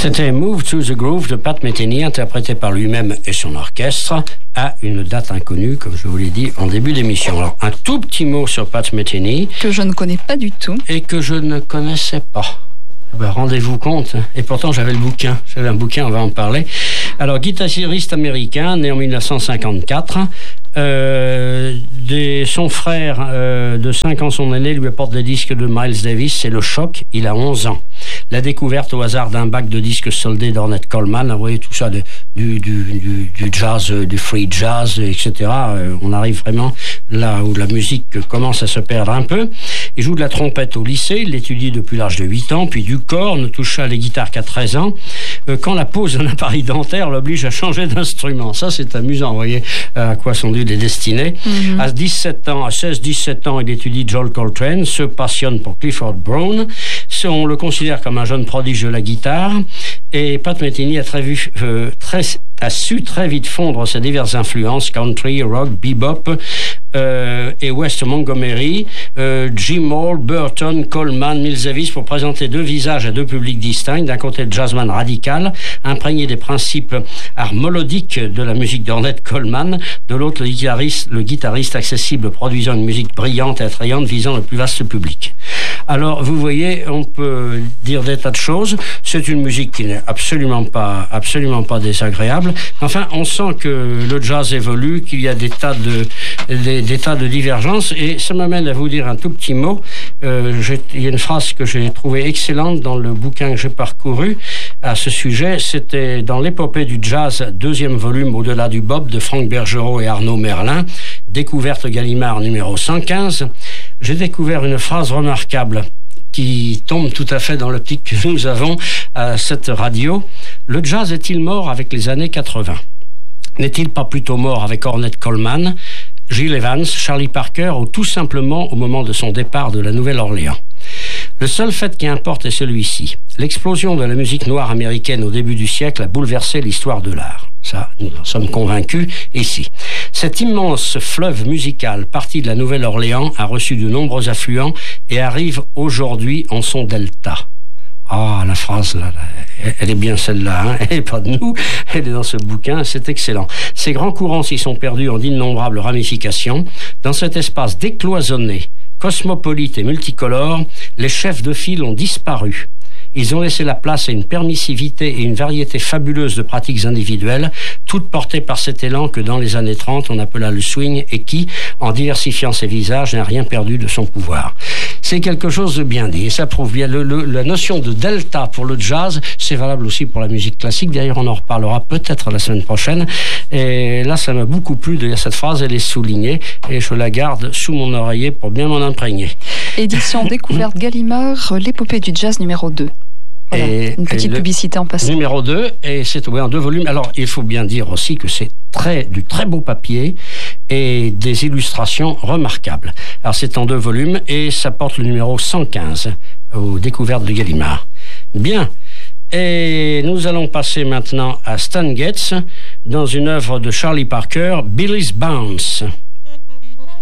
C'était Move to the Groove de Pat Metheny, interprété par lui-même et son orchestre, à une date inconnue, comme je vous l'ai dit en début d'émission. Alors, un tout petit mot sur Pat Metheny. Que je ne connais pas du tout. Et que je ne connaissais pas. Ben, rendez-vous compte. Et pourtant, j'avais le bouquin. J'avais un bouquin, on va en parler. Alors, guitariste américain, né en 1954. Son frère de 5 ans, son aîné, lui apporte des disques de Miles Davis. C'est le choc. Il a 11 ans. La découverte au hasard d'un bac de disques soldés d'Ornette Coleman. Vous voyez tout ça, du jazz, du free jazz, etc. On arrive vraiment là où la musique commence à se perdre un peu. Il joue de la trompette au lycée. Il l'étudie depuis l'âge de 8 ans. Puis du corps, ne toucha les guitares qu'à 13 ans. Quand la pose d'un appareil dentaire l'oblige à changer d'instrument. Ça, c'est amusant. Vous voyez à quoi sont dues les destinées. Mm-hmm. À 16-17 ans, il étudie John Coltrane, se passionne pour Clifford Brown. On le considère comme un jeune prodige de la guitare. Et Pat Metheny a su très vite fondre ses diverses influences, country, rock, bebop et West Montgomery, Jim Hall, Burton, Coleman, Miles Davis, pour présenter deux visages à deux publics distincts. D'un côté, le jazzman radical, imprégné des principes harmoniques de la musique d'Ornette Coleman. De l'autre, le guitariste accessible, produisant une musique brillante et attrayante, visant le plus vaste public. Alors, vous voyez, on peut dire des tas de choses. C'est une musique qui n'est absolument pas désagréable. Enfin, on sent que le jazz évolue, qu'il y a des tas de divergences. Et ça m'amène à vous dire un tout petit mot. Il y a une phrase que j'ai trouvée excellente dans le bouquin que j'ai parcouru à ce sujet. C'était dans l'épopée du jazz, 2e volume, Au-delà du Bob, de Franck Bergerot et Arnaud Merlin, découverte Gallimard numéro 115. J'ai découvert une phrase remarquable qui tombe tout à fait dans l'optique que nous avons à cette radio. Le jazz est-il mort avec les années 80 ? N'est-il pas plutôt mort avec Ornette Coleman, Gil Evans, Charlie Parker ou tout simplement au moment de son départ de la Nouvelle-Orléans ? Le seul fait qui importe est celui-ci. L'explosion de la musique noire américaine au début du siècle a bouleversé l'histoire de l'art. Ça, nous en sommes convaincus ici. Cet immense fleuve musical parti de la Nouvelle-Orléans a reçu de nombreux affluents et arrive aujourd'hui en son delta. Ah, la phrase, là, elle est bien celle-là, hein. Elle n'est pas de nous, elle est dans ce bouquin, c'est excellent. Ces grands courants s'y sont perdus en d'innombrables ramifications. Dans cet espace décloisonné, cosmopolite et multicolore, les chefs de file ont disparu. Ils ont laissé la place à une permissivité et une variété fabuleuse de pratiques individuelles, toutes portées par cet élan que dans les années 30 on appela le swing et qui, en diversifiant ses visages, n'a rien perdu de son pouvoir. C'est quelque chose de bien dit et ça prouve bien la notion de delta pour le jazz, c'est valable aussi pour la musique classique. D'ailleurs, on en reparlera peut-être la semaine prochaine. Et là, ça m'a beaucoup plu de lire cette phrase, elle est soulignée et je la garde sous mon oreiller pour bien m'en imprégner. Édition découverte Gallimard, l'épopée du jazz numéro 2. Voilà, une petite publicité en passant. Numéro 2, et c'est en 2 volumes. Alors, il faut bien dire aussi que c'est du très beau papier et des illustrations remarquables. Alors, c'est en 2 volumes et ça porte le numéro 115 aux découvertes de Gallimard. Bien. Et nous allons passer maintenant à Stan Getz dans une œuvre de Charlie Parker, Billy's Bounce.